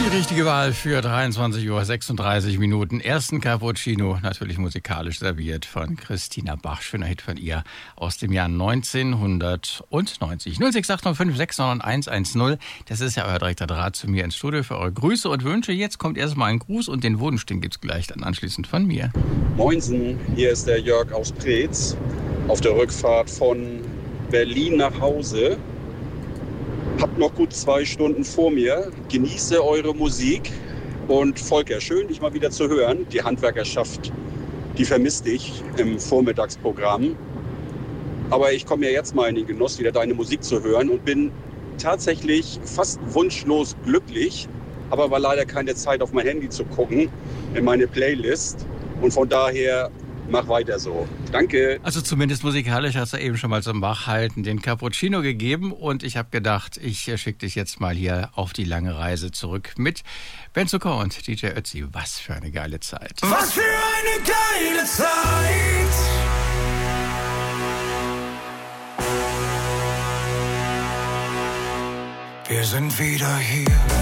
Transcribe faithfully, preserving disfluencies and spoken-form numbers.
Die richtige Wahl für dreiundzwanzig Uhr sechsunddreißig Minuten. Ersten Cappuccino, natürlich musikalisch serviert von Christina Bach. Schöner Hit von ihr aus dem Jahr neunzehnhundertneunzig. null sechs acht neun fünf sechs neun eins eins null. Das ist ja euer direkter Draht zu mir ins Studio für eure Grüße und Wünsche. Jetzt kommt erstmal ein Gruß und den Wunsch, den gibt's gleich dann anschließend von mir. Moinsen, hier ist der Jörg aus Preetz auf der Rückfahrt von Berlin nach Hause. Habt noch gut zwei Stunden vor mir. Genieße eure Musik. Und Volker, schön, dich mal wieder zu hören. Die Handwerkerschaft, die vermisst dich im Vormittagsprogramm. Aber ich komme ja jetzt mal in den Genuss, wieder deine Musik zu hören und bin tatsächlich fast wunschlos glücklich. Habe aber leider keine Zeit, auf mein Handy zu gucken, in meine Playlist. Und von daher, mach weiter so. Danke. Also zumindest musikalisch hast du eben schon mal zum Wachhalten den Cappuccino gegeben und ich habe gedacht, ich schicke dich jetzt mal hier auf die lange Reise zurück mit Ben Zucker und D J Ötzi. Was für eine geile Zeit. Was für eine geile Zeit. Wir sind wieder hier.